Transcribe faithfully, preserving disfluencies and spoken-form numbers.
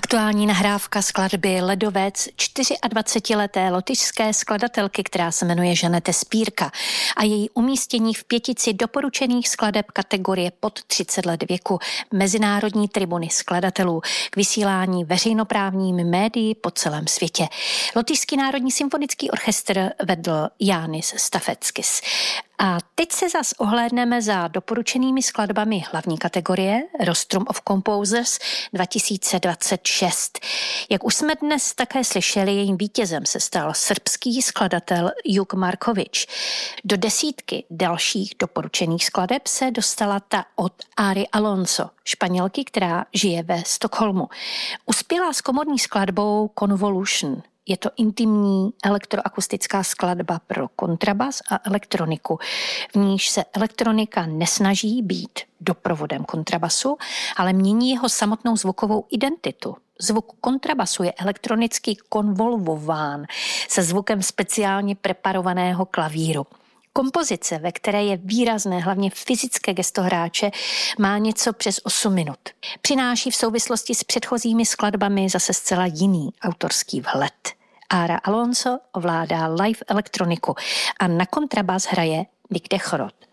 Aktuální nahrávka skladby Ledovec dvacetičtyřleté lotyšské skladatelky, která se jmenuje Žanete Spírka, a její umístění v pětici doporučených skladeb kategorie pod třicet let věku Mezinárodní tribuny skladatelů k vysílání veřejnoprávními médii po celém světě. Lotyšský národní symfonický orchestr vedl Jánis Stafeckis. A teď se zas ohlédneme za doporučenými skladbami hlavní kategorie Rostrum of Composers dva tisíce dvacet šest. Jak už jsme dnes také slyšeli, jejím vítězem se stal srbský skladatel Juk Markovič. Do desítky dalších doporučených skladeb se dostala ta od Ary Alonso, Španělky, která žije ve Stockholmu. Uspěla s komorní skladbou Convolution. Je to intimní elektroakustická skladba pro kontrabas a elektroniku, v níž se elektronika nesnaží být doprovodem kontrabasu, ale mění jeho samotnou zvukovou identitu. Zvuk kontrabasu je elektronicky konvolvován se zvukem speciálně preparovaného klavíru. Kompozice, ve které je výrazné hlavně fyzické gesto hráče, má něco přes osm minut. Přináší v souvislosti s předchozími skladbami zase zcela jiný autorský vhled. Ára Alonso ovládá live elektroniku a na kontrabas hraje Dick Dechorot.